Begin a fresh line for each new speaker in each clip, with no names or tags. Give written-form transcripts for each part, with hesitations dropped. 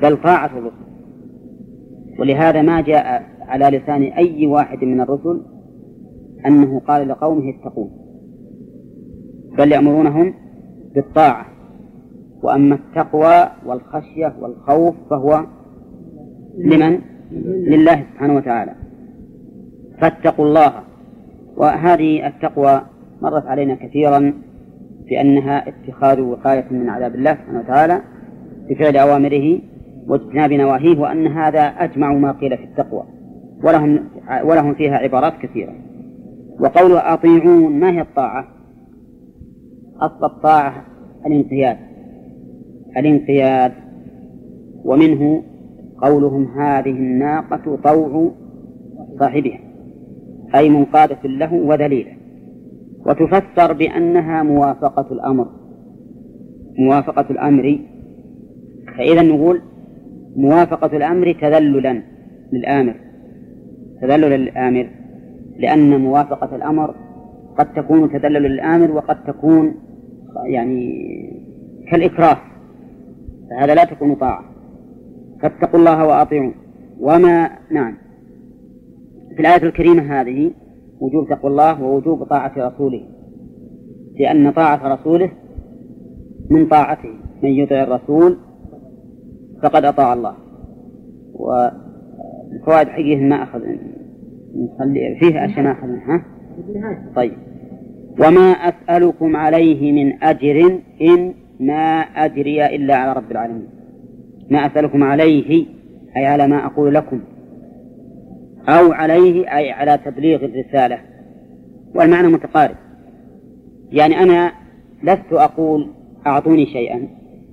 بل طاعة الرسل. ولهذا ما جاء على لسان أي واحد من الرسل أنه قال لقومه اتقون، بل يأمرونهم بالطاعة. وأما التقوى والخشية والخوف فهو لمن؟ لله سبحانه وتعالى. فاتقوا الله. وهذه التقوى مرت علينا كثيرا في أنها اتخاذ وقاية من عذاب الله سبحانه وتعالى بفعل أوامره واجتناب نواهيه، وأن هذا أجمع ما قيل في التقوى، ولهم فيها عبارات كثيرة. وقوله أطيعون، ما هي الطاعة؟ أصل الطاعة الانقياد، ومنه قولهم هذه الناقة طوع صاحبها، أي منقادة له وذليلة. وتفسر بأنها موافقة الأمر. فإذا نقول موافقة الأمر تذللا للآمر، لأن موافقة الأمر قد تكون تذلل للآمر وقد تكون يعني كالإكراه، فهذا لا تكون طاعة. فاتقوا الله وأطيعون. نعم، في الآية الكريمة هذه وجوب تقوى الله ووجوب طاعة رسوله، لأن طاعة رسوله من طاعته، من يطع الرسول فقد أطاع الله. والفوائد حقيقة ما أخذ نخلي فيه أشياء ما أخذناها. طيب. وما أسألكم عليه من أجر إن ما أجري إلا على رب العالمين. ما أسألكم عليه أي على ما أقول لكم، أو عليه أي على تبليغ الرسالة، والمعنى متقارب. يعني أنا لست أقول أعطوني شيئا،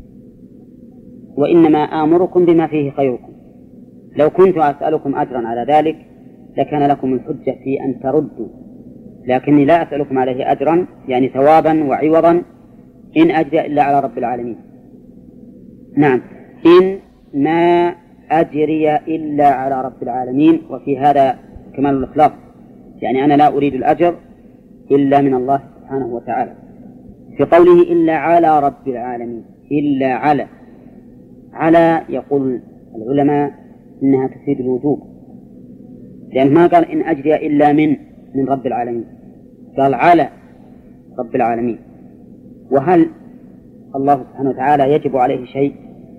وإنما آمركم بما فيه خيركم. لو كنت أسألكم أجرا على ذلك لكان لكم الحجة في أن تردوا، لكني لا أسألكم عليه أجرا يعني ثوابا وعوضا إن أجري إلا على رب العالمين. نعم، إن ما أجري إلا على رب العالمين، وفي هذا كمال الإخلاص، يعني أنا لا أريد الأجر إلا من الله سبحانه وتعالى. في قوله إلا على رب العالمين، إلا على يقول العلماء إنها تفيد الوجوب، لأن ما قال إن أجري إلا من رب العالمين، قال على رب العالمين. وهل الله سبحانه وتعالى يجب عليه شيء؟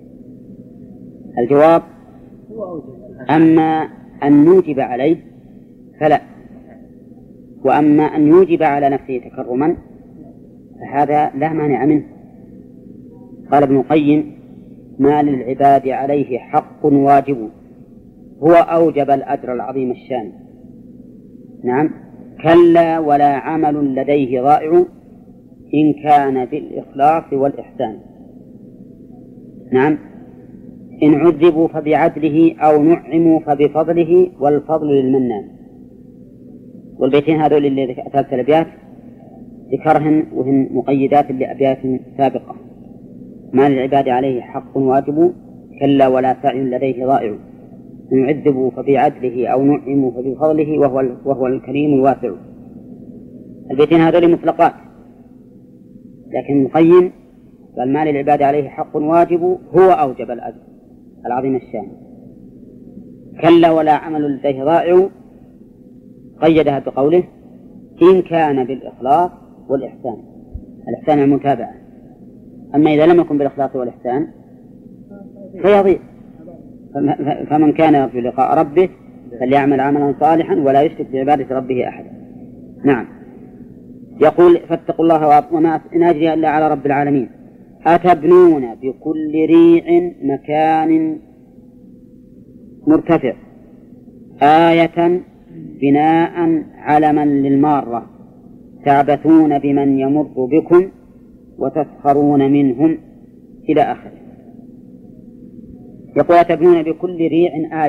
الجواب أما أن نوجب عليه فلا، وأما أن يوجب على نفسه تكرما فهذا لا مانع منه. قال ابن القيم ما للعباد عليه حق واجب هو أوجب الأجر العظيم الشان. نعم، كلا ولا عمل لديه ضائع إن كان بالإخلاص والإحسان. نعم، إن عذبوا فبعدله أو نعموا فبفضله والفضل للمنان. والبيتين هذول اللي ثلاث الأبيات ذكرهن وهن مقيدات لأبيات سابقة. ما للعباد عليه حق واجب كلا ولا سعي لديه ضائع إن يعذبوا فبعدله أو نعموا فبفضله وهو الكريم الواسع. البيتين هذول مطلقات، لكن المقيم قال ما للعباد عليه حق واجب هو أوجب الأجر العظيم الشان. كلا ولا عمل لديه ضائع قيدها بقوله إن كان بالإخلاص والإحسان. الإحسان المتابعة، أما إذا لم يكن بالإخلاص والإحسان فيضيع. فمن كان يرجو لقاء ربه فليعمل عملا صالحا ولا يشرك بعبادة ربه أحدا. نعم، يقول فاتقوا الله وما أجري إلا على رب العالمين. أتبنون بكل ريع مكان مرتفع آية بناء علما للمارة تعبثون بمن يمر بكم وتسخرون منهم إلى آخره. يقول أتبنون بكل ريع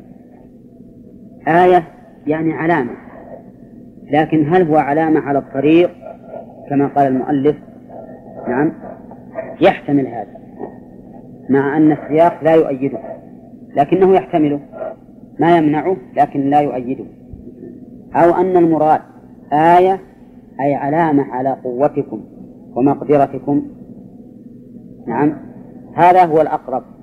آية يعني علامة، لكن هل هو علامة على الطريق كما قال المؤلف؟ نعم، يحتمل هذا، مع أن السياق لا يؤيده، لكنه يحتمله، ما يمنعه لكن لا يؤيده. أو أن المراد آية أي علامة على قوتكم ومقدرتكم. نعم، هذا هو الأقرب،